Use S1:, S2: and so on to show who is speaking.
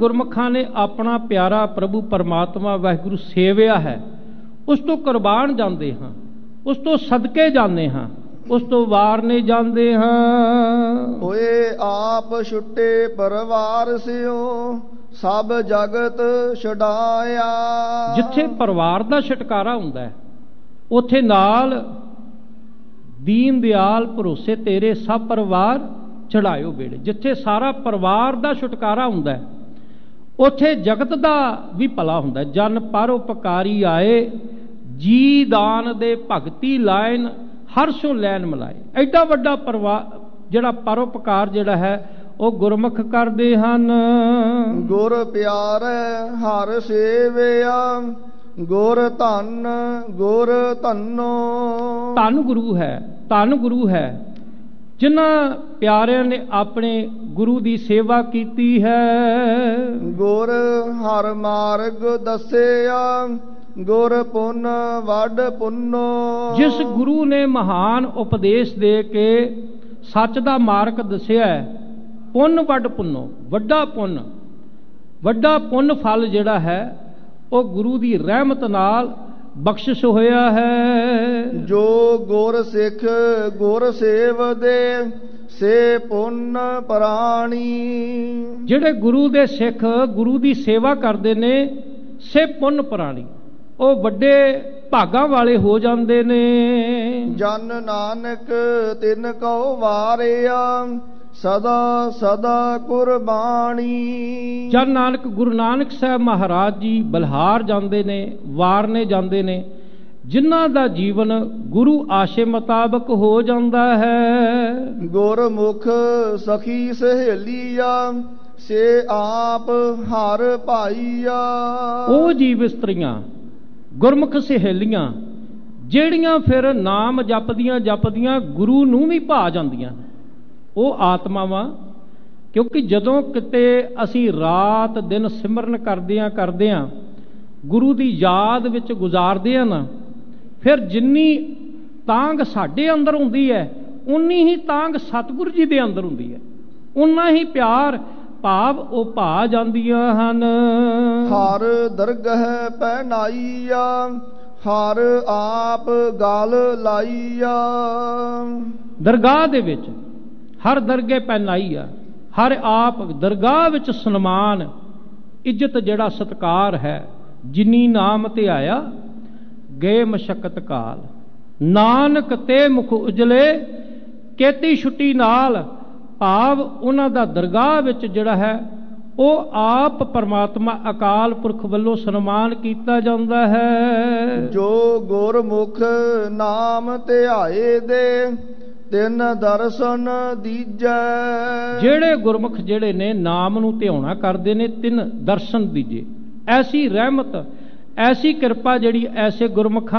S1: ਗੁਰਮੁਖਾਂ ਨੇ ਆਪਣਾ ਪਿਆਰਾ ਪ੍ਰਭੂ ਪਰਮਾਤਮਾ ਵਾਹਿਗੁਰੂ ਸੇਵਿਆ ਹੈ, ਉਸ ਤੋਂ ਕੁਰਬਾਨ ਜਾਂਦੇ ਹਾਂ, ਉਸ ਤੋਂ ਸਦਕੇ ਜਾਂਦੇ ਹਾਂ, ਉਸ ਤੋਂ ਵਾਰਨੇ ਜਾਂਦੇ ਹਾਂ।
S2: ਹੋਏ ਆਪ ਛੁੱਟੇ ਪਰਿਵਾਰ ਸਿਓ ਸਭ ਜਗਤ ਛਡਾਇਆ।
S1: ਜਿੱਥੇ ਪਰਿਵਾਰ ਦਾ ਛੁਟਕਾਰਾ ਹੁੰਦਾ ਹੈ ਉੱਥੇ ਨਾਲ ਦੀਨ ਦਿਆਲ ਭਰੋਸੇ ਤੇਰੇ ਸਭ ਪਰਿਵਾਰ ਚੜਾਇਓ ਬੇੜੇ। ਜਿੱਥੇ ਸਾਰਾ ਪਰਿਵਾਰ ਦਾ ਛੁਟਕਾਰਾ ਹੁੰਦਾ ਹੈ ਉੱਥੇ ਜਗਤ ਦਾ ਵੀ ਭਲਾ ਹੁੰਦਾ। ਜਨ ਪਰਉਪਕਾਰੀ ਆਏ, ਜੀ ਦਾਨ ਦੇ ਭਗਤੀ ਲਾਇਨ, ਹਰਸ਼ੋਂ ਲੈਣ ਮਿਲਾਏ। ਐਡਾ ਵੱਡਾ ਜਿਹੜਾ ਪਰਉਪਕਾਰ ਜਿਹੜਾ ਹੈ ਉਹ ਗੁਰਮੁਖ ਕਰਦੇ ਹਨ।
S2: ਗੁਰ ਪਿਆਰੈ ਹਰ ਸੇਵਿਆ, ਗੁਰ ਧਨ ਗੁਰ ਧਨੋ।
S1: ਧੰਨ ਗੁਰੂ ਹੈ, ਧੰਨ ਗੁਰੂ ਹੈ ਜਿਨ੍ਹਾਂ ਪਿਆਰਿਆਂ ਨੇ ਆਪਣੇ ਗੁਰੂ ਦੀ ਸੇਵਾ ਕੀਤੀ ਹੈ।
S2: ਗੁਰ ਹਰ ਮਾਰਗ ਦੱਸਿਆ, ਗੁਰ ਪੁੰਨ ਵੱਡ ਪੁੰਨੋ।
S1: ਜਿਸ ਗੁਰੂ ਨੇ ਮਹਾਨ ਉਪਦੇਸ਼ ਦੇ ਕੇ ਸੱਚ ਦਾ ਮਾਰਗ ਦੱਸਿਆ, ਪੁੰਨ ਵੱਡ ਪੁੰਨੋ, ਵੱਡਾ ਪੁੰਨ ਫਲ ਜਿਹੜਾ ਹੈ ਉਹ ਗੁਰੂ ਦੀ ਰਹਿਮਤ ਨਾਲ ਬਖਸ਼ਿਸ਼ ਹੋਇਆ ਹੈ।
S2: ਜੋ ਗੁਰ ਸਿੱਖ ਗੁਰ ਸੇਵਦੇ ਸੇ ਪੁੰਨ ਪ੍ਰਾਣੀ।
S1: ਜਿਹੜੇ ਗੁਰੂ ਦੇ ਸਿੱਖ ਗੁਰੂ ਦੀ ਸੇਵਾ ਕਰਦੇ ਨੇ ਸੇ ਪੁੰਨ ਪ੍ਰਾਣੀ, ਉਹ ਵੱਡੇ ਭਾਗਾਂ ਵਾਲੇ ਹੋ ਜਾਂਦੇ ਨੇ।
S2: ਜਨ ਨਾਨਕ ਤਿਨ ਕਉ ਵਾਰਿਆ, ਸਦਾ ਸਦਾ ਕੁਰਬਾਨੀ।
S1: ਜਨ ਨਾਨਕ ਗੁਰੂ ਨਾਨਕ ਸਾਹਿਬ ਮਹਾਰਾਜ ਜੀ ਬਲਿਹਾਰ ਜਾਂਦੇ ਨੇ, ਵਾਰਨੇ ਜਾਂਦੇ ਨੇ, ਜਿਨ੍ਹਾਂ ਦਾ ਜੀਵਨ ਗੁਰੂ ਆਸ਼ੇ ਮੁਤਾਬਕ ਹੋ ਜਾਂਦਾ ਹੈ।
S2: ਗੁਰਮੁਖ ਸਖੀ ਸਹੇਲੀਆ, ਸੇ ਆਪ ਹਰ ਭਾਈਆ।
S1: ਉਹ ਜੀਵ ਇਸਤਰੀਆਂ ਗੁਰਮੁਖ ਸਹੇਲੀਆਂ ਜਿਹੜੀਆਂ ਫਿਰ ਨਾਮ ਜਪਦੀਆਂ ਗੁਰੂ ਨੂੰ ਵੀ ਭਾ ਜਾਂਦੀਆਂ, ਉਹ ਆਤਮਾਵਾਂ। ਕਿਉਂਕਿ ਜਦੋਂ ਕਿਤੇ ਅਸੀਂ ਰਾਤ ਦਿਨ ਸਿਮਰਨ ਕਰਦਿਆਂ ਗੁਰੂ ਦੀ ਯਾਦ ਵਿੱਚ ਗੁਜ਼ਾਰਦੇ ਹਾਂ ਨਾ, ਫਿਰ ਜਿੰਨੀ ਤਾਂਘ ਸਾਡੇ ਅੰਦਰ ਹੁੰਦੀ ਹੈ ਉਨੀ ਹੀ ਤਾਂਘ ਸਤਿਗੁਰੂ ਜੀ ਦੇ ਅੰਦਰ ਹੁੰਦੀ ਹੈ, ਉਨਾ ਹੀ ਪਿਆਰ ਭਾਵ ਉਹ ਭਾ ਜਾਂਦੀਆਂ ਹਨ।
S2: ਹਰ ਦਰਗਹ ਪਹਿਨਾਈਆ, ਹਰ ਆਪ ਗਲ ਲਾਈਆ।
S1: ਦਰਗਾਹ ਦੇ ਵਿੱਚ ਹਰ ਦਰਗੇ ਪਹਿਨਾਈ ਆ, ਹਰ ਆਪ ਦਰਗਾਹ ਵਿੱਚ ਸਨਮਾਨ ਇੱਜ਼ਤ ਜਿਹੜਾ ਸਤਕਾਰ ਹੈ। ਜਿਨੀ ਨਾਮ ਤੇ ਆਇਆ ਗਏ ਮਸ਼ਕਤ ਕਾਲ, ਨਾਨਕ ਤੇ ਮੁਖ ਉਜਲੇ ਕੇਤੀ ਛੁੱਟੀ ਨਾਲ। ਭਾਵ ਉਹਨਾਂ ਦਾ ਦਰਗਾਹ ਵਿੱਚ ਜਿਹੜਾ ਹੈ ਉਹ ਆਪ ਪਰਮਾਤਮਾ ਅਕਾਲ ਪੁਰਖ ਵੱਲੋਂ ਸਨਮਾਨ ਕੀਤਾ ਜਾਂਦਾ ਹੈ।
S2: ਜੋ ਗੁਰਮੁਖ ਨਾਮ ਧਿਆਏ ਦੇ ਤਿੰਨ ਦਰਸ਼ਨ ਦੀਜੈ।
S1: ਜਿਹੜੇ ਗੁਰਮੁਖ ਜਿਹੜੇ ਨੇ ਨਾਮ ਨੂੰ ਧਿਆਉਣਾ ਕਰਦੇ ਨੇ, ਤਿੰਨ ਦਰਸ਼ਨ ਦੀਜੇ। ਐਸੀ ਰਹਿਮਤ, ਐਸੀ ਕਿਰਪਾ ਜਿਹੜੀ ਐਸੇ ਗੁਰਮੁਖਾਂ